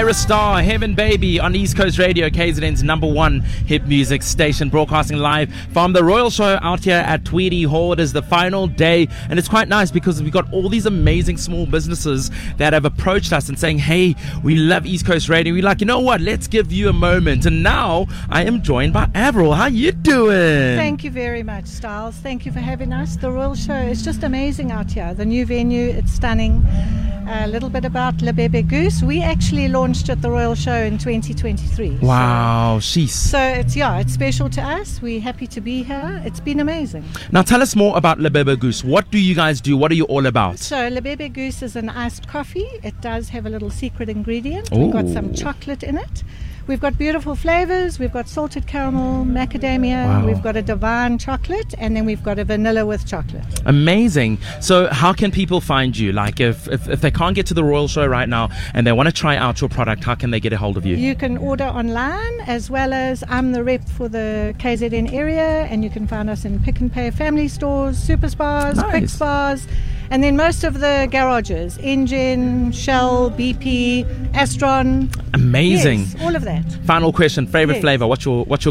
Ira Star, Heaven Baby on East Coast Radio, KZN's #1 hip music station, broadcasting live from the Royal Show out here at Tweedy Hall. It is the final day, and it's quite nice because we've got all these amazing small businesses that have approached us and saying, hey, we love East Coast Radio. We're like, you know what, let's give you a moment. And now I am joined by Avril. How you doing? Thank you very much, Styles. Thank you for having us. The Royal Show is just amazing out here. The new venue, it's stunning. A little bit about Le Bebe Goose. We actually launched at the Royal Show in 2023. Wow, So it's special to us. We're happy to be here. It's been amazing. Now tell us more about Le Bebe Goose. What do you guys do? What are you all about? So Le Bebe Goose is an iced coffee. It does have a little secret ingredient. Ooh. We've got some chocolate in it. We've got beautiful flavors. We've got salted caramel, macadamia. Wow. We've got a divine chocolate, and then we've got a vanilla with chocolate. Amazing. So how can people find you? Like if they can't get to the Royal Show right now and they want to try out your product, how can they get a hold of you? You can order online, as well as I'm the rep for the KZN area, and you can find us in Pick and Pay family stores, super spas, Nice. quick spas, and then most of the garages, Engine, Shell, BP, Astron. Amazing. Yes, all of that. Final question, favorite Yes. flavor. What's your